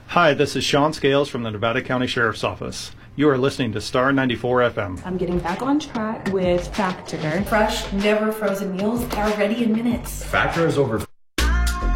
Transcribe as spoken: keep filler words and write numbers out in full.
Hi, this is Sean Scales from the Nevada County Sheriff's Office. You are listening to Star ninety-four F M. I'm getting back on track with Factor. Fresh, never frozen meals are ready in minutes. Factor is over